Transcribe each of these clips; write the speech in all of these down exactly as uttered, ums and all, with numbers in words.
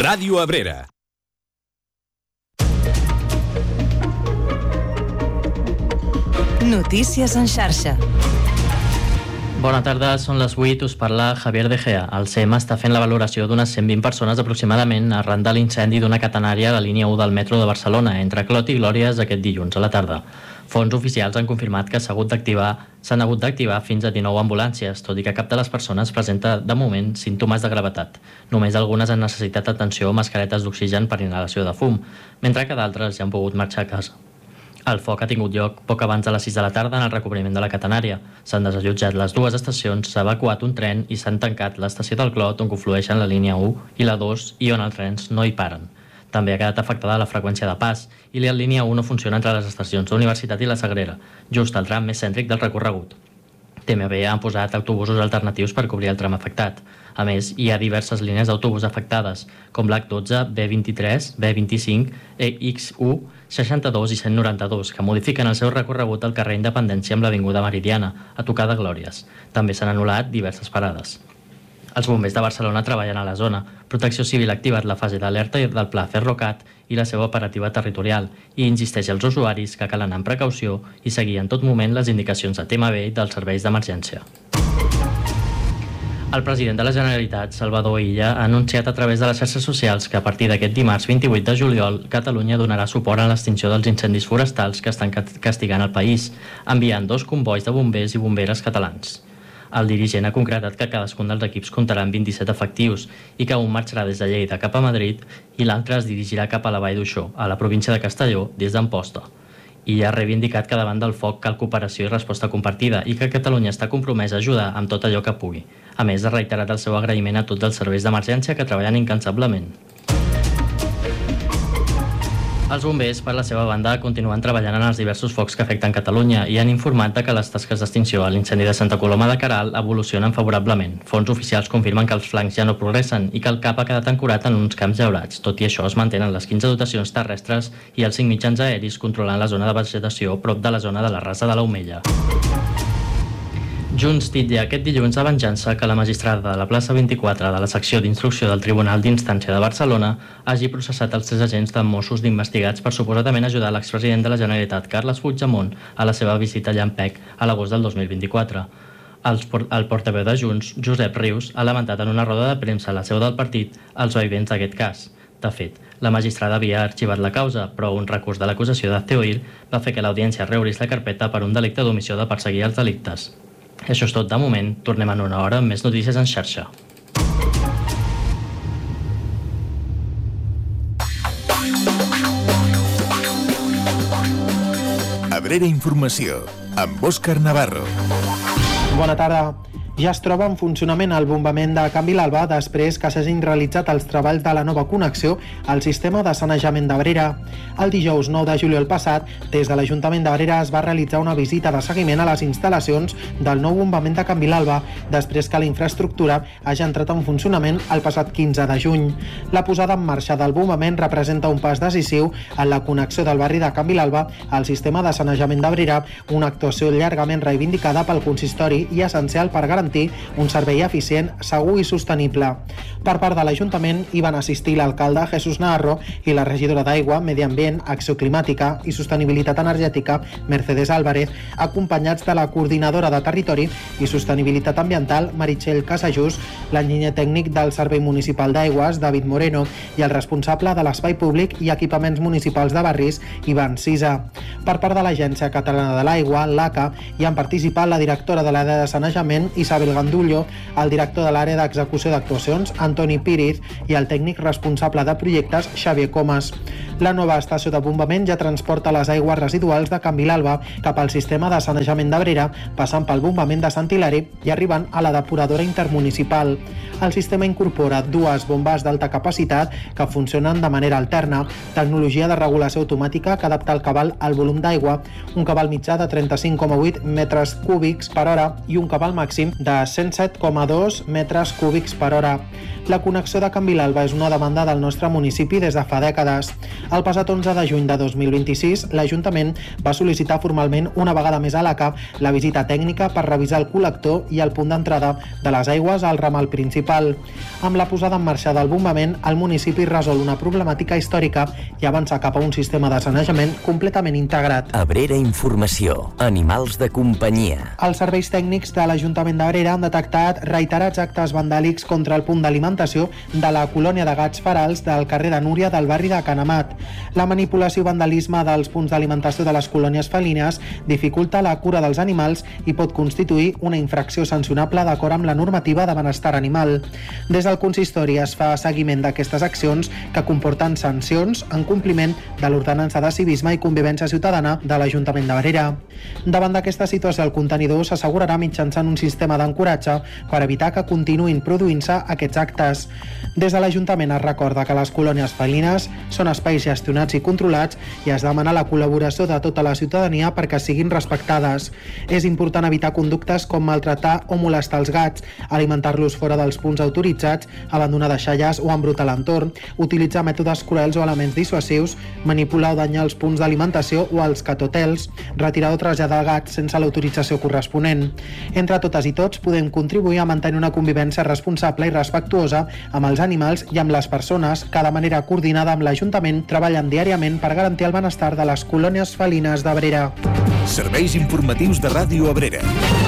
Ràdio Abrera. Notícies en xarxa. Bona tarda, són les vuit, us parla Javier De Gea. El C E M està fent la valoració d'unes cent vint persones aproximadament arran de l'incendi d'una catenària a la línia u del metro de Barcelona, entre Clot i Glòries, aquest dilluns a la tarda. Fonts oficials han confirmat que s'han hagut d'activar s'han hagut d'activar fins a dinou ambulàncies, tot i que cap de les persones presenta, de moment, símptomes de gravetat. Només algunes han necessitat atenció o mascaretes d'oxigen per inhalació de fum, mentre que d'altres ja han pogut marxar a casa. El foc ha tingut lloc poc abans de les sis de la tarda en el recobriment de la catenària. S'han desallotjat les dues estacions, s'ha evacuat un tren i s'han tancat l'estació del Clot, on conflueixen la línia u i la dos i on els trens no hi paren. També ha quedat afectada la freqüència de pas i la línia u no funciona entre les estacions de Universitat i la Sagrera, just al tram més cèntric del recorregut. T M B han posat autobusos alternatius per cobrir el tram afectat. A més, hi ha diverses línies d'autobús afectades, com l'H dotze, B vint-i-tres, B vint-i-cinc, X u, seixanta-dos i cent noranta-dos, que modifiquen el seu recorregut al carrer Independència amb l'Avinguda Meridiana, a tocar de Glòries. També s'han anul·lat diverses parades. Els bombers de Barcelona treballen a la zona. Protecció Civil ha activat la fase d'alerta del Pla Ferrocat i la seva operativa territorial i insisteix als usuaris que cal anar amb precaució i seguir en tot moment les indicacions de T M B i dels serveis d'emergència. El president de la Generalitat, Salvador Illa, ha anunciat a través de les xarxes socials que a partir d'aquest dimarts vint-i-vuit de juliol Catalunya donarà suport en l'extinció dels incendis forestals que estan castigant el país, enviant dos combois de bombers i bomberes catalans. El dirigent ha concretat que cadascun dels equips comptarà amb vint-i-set efectius i que un marxarà des de Lleida cap a Madrid i l'altre es dirigirà cap a la Vall d'Uixó, a la província de Castelló, des d'Amposta. I ha reivindicat que davant del foc cal cooperació i resposta compartida i que Catalunya està compromesa a ajudar amb tot allò que pugui. A més, ha reiterat el seu agraïment a tots els serveis d'emergència que treballen incansablement. Els bombers, per la seva banda, continuen treballant en els diversos focs que afecten Catalunya i han informat que les tasques d'extinció a l'incendi de Santa Coloma de Queralt evolucionen favorablement. Fonts oficials confirmen que els flancs ja no progressen i que el cap ha quedat ancorat en uns camps llaurats. Tot i això, es mantenen les quinze dotacions terrestres i els cinc mitjans aeris controlant la zona de vegetació prop de la zona de la Rasa de l'Omella. Junts titlla aquest dilluns a venjança que la magistrada de la plaça vint-i-quatre de la secció d'instrucció del Tribunal d'Instància de Barcelona hagi processat els tres agents de Mossos d'investigats per suposadament ajudar l'expresident de la Generalitat, Carles Puigdemont, a la seva visita a Llampec a l'agost del dos mil vint-i-quatre. El, el portaveu de Junts, Josep Rius, ha lamentat en una roda de premsa a la seu del partit els vaivents d'aquest cas. De fet, la magistrada havia arxivat la causa, però un recurs de l'acusació de Ceoir va fer que l'audiència reobrís la carpeta per un delicte d'omissió de perseguir els delictes. Això és tot de moment. Tornem en una hora amb més notícies en xarxa. Abrera Informació, amb Òscar Navarro. Bona tarda. Ja es troba en funcionament el bombament de Can Vilalba després que s'hagin realitzat els treballs de la nova connexió al sistema de sanejament d'Abrera. El dijous nou de juliol passat, des de l'Ajuntament d'Abrera es va realitzar una visita de seguiment a les instal·lacions del nou bombament de Can Vilalba, després que la infraestructura hagi entrat en funcionament el passat quinze de juny. La posada en marxa del bombament representa un pas decisiu en la connexió del barri de Can Vilalba al sistema de sanejament d'Abrera, una actuació llargament reivindicada pel consistori i essencial per garantir un servei eficient, segur i sostenible. Per part de l'Ajuntament hi van assistir l'alcalde Jesús Navarro i la regidora d'Aigua, Medi Ambient, Acció Climàtica i Sostenibilitat Energètica, Mercedes Álvarez, acompanyats de la coordinadora de Territori i Sostenibilitat Ambiental, Meritxell Casajús, l'enginyer tècnic del Servei Municipal d'Aigües, David Moreno, i el responsable de l'Espai Públic i Equipaments Municipals de Barris, Ivan Sisa. Per part de l'Agència Catalana de l'Aigua, l'A C A, hi han participat la directora de l'àrea de sanejament, Isabel Gandullo, el director de l'àrea d'execució d'actuacions, Antoni Píriz, i el tècnic responsable de projectes, Xavier Comas. La nova estació de bombament ja transporta les aigües residuals de Can Vilalba cap al sistema de sanejament d'Abrera, passant pel bombament de Sant Hilari i arribant a la depuradora intermunicipal. El sistema incorpora dues bombes d'alta capacitat que funcionen de manera alterna, tecnologia de regulació automàtica que adapta el cabal al volum d'aigua, un cabal mitjà de trenta-cinc coma vuit metres cúbics per hora i un cabal màxim de cent set coma dos metres cúbics per hora. La connexió de Can Vilalba és una demanda del nostre municipi des de fa dècades. El passat onze de juny de dos mil vint-i-sis, l'Ajuntament va sol·licitar formalment una vegada més a l'A C A la visita tècnica per revisar el col·lector i el punt d'entrada de les aigües al ramal principal. Amb la posada en marxa del bombament, el municipi resol una problemàtica històrica i avança cap a un sistema de sanejament completament integrat. Abrera Informació. Animals de companyia. Els serveis tècnics de l'Ajuntament d'Abrera han detectat reiterats actes vandàlics contra el punt d'alimentació de la colònia de gats ferals del carrer de Núria del barri de Can Amat. La manipulació i vandalisme dels punts d'alimentació de les colònies felines dificulta la cura dels animals i pot constituir una infracció sancionable d'acord amb la normativa de benestar animal. Des del consistori es fa seguiment d'aquestes accions que comporten sancions en compliment de l'ordenança de civisme i convivència ciutadana de l'Ajuntament d'Abrera. Davant d'aquesta situació, el contenidor s'assegurarà mitjançant un sistema d'ancoratge per evitar que continuïn produint-se aquests actes. Des de l'Ajuntament es recorda que les colònies felines són espais gestionats i controlats i es demana la col·laboració de tota la ciutadania perquè siguin respectades. És important evitar conductes com maltratar o molestar els gats, alimentar-los fora dels punts autoritzats, abandonar deixalles o embrutar l'entorn, utilitzar mètodes cruels o elements dissuasius, manipular o danyar els punts d'alimentació o els catotels, retirar o traslladar el gat sense l'autorització corresponent. Entre totes i tots podem contribuir a mantenir una convivència responsable i respectuosa amb els animals i amb les persones que de manera coordinada amb l'Ajuntament treballen diàriament per garantir el benestar de les colònies felines d'Abrera. Serveis informatius de Ràdio Abrera.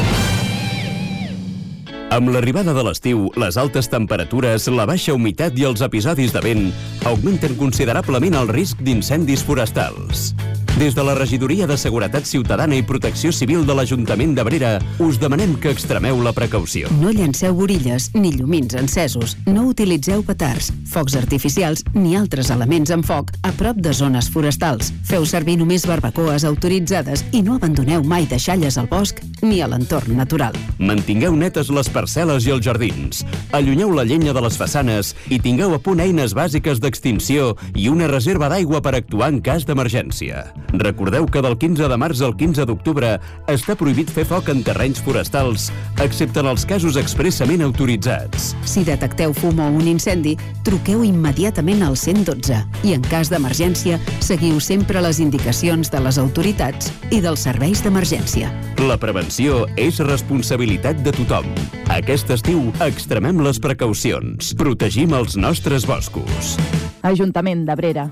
Amb l'arribada de l'estiu, les altes temperatures, la baixa humitat i els episodis de vent augmenten considerablement el risc d'incendis forestals. Des de la Regidoria de Seguretat Ciutadana i Protecció Civil de l'Ajuntament d'Abrera us demanem que extremeu la precaució. No llanceu borilles ni llumins encesos, no utilitzeu petards, focs artificials ni altres elements amb foc a prop de zones forestals. Feu servir només barbacoes autoritzades i no abandoneu mai deixalles al bosc ni a l'entorn natural. Mantingueu netes les parcel·les i els jardins, allunyeu la llenya de les façanes i tingueu a punt eines bàsiques d'extinció i una reserva d'aigua per actuar en cas d'emergència. Recordeu que del quinze de març al quinze d'octubre està prohibit fer foc en terrenys forestals, excepte en els casos expressament autoritzats. Si detecteu fum o un incendi, truqueu immediatament al cent dotze i en cas d'emergència seguiu sempre les indicacions de les autoritats i dels serveis d'emergència. La prevenció és responsabilitat de tothom. Aquest estiu extremem les precaucions. Protegim els nostres boscos. Ajuntament d'Abrera.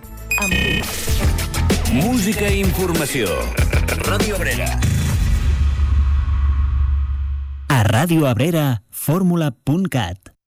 Música i informació. Ràdio Abrera. A Ràdio Abrera, fórmula punt cat.